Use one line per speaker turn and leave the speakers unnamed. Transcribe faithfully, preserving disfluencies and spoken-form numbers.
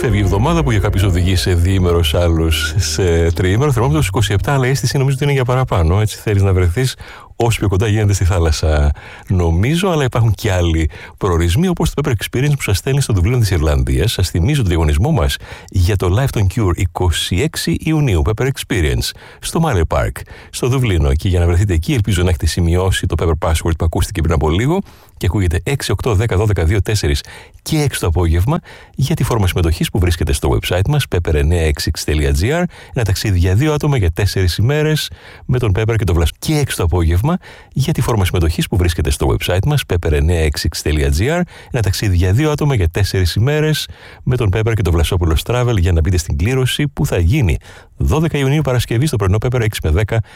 Φεύγει η εβδομάδα που για κάποιους οδηγεί σε διήμερο, σε άλλους σε τριήμερο. Θερμόμετρο είκοσι επτά, αλλά η αίσθηση νομίζω ότι είναι για παραπάνω. Έτσι θέλεις να βρεθείς όσο πιο κοντά γίνεται στη θάλασσα, νομίζω, αλλά υπάρχουν και άλλοι προορισμοί, όπως το Pepper Experience που σας στέλνει στο Δουβλίνο της Ιρλανδίας. Σας θυμίζω το διαγωνισμό μας για το Live on Cure είκοσι έξι Ιουνίου, Pepper Experience, στο Mare Park, στο Δουβλίνο. Και για να βρεθείτε εκεί, ελπίζω να έχετε σημειώσει το Pepper Password που ακούστηκε πριν από λίγο και ακούγεται έξι, οκτώ, δέκα, δώδεκα, δύο, τέσσερα και έξι το απόγευμα για τη φόρμα συμμετοχής που βρίσκεται στο website μας pepper εννιακόσια εξήντα έξι τελεία gr. Ένα ταξίδι για δύο άτομα για τέσσερις ημέρες με τον Pepper και τον Βλάσο. Και έξι το απόγευμα για τη φόρμα συμμετοχής που βρίσκεται στο website μας pepper εννιακόσια εξήντα έξι τελεία gr. Ένα ταξίδι για δύο άτομα για τέσσερις ημέρες με τον Pepper και τον Βλασόπουλο Travel για να μπείτε στην κλήρωση που θα γίνει δώδεκα Ιουνίου Παρασκευή στο πρωινό Pepper έξι με δέκα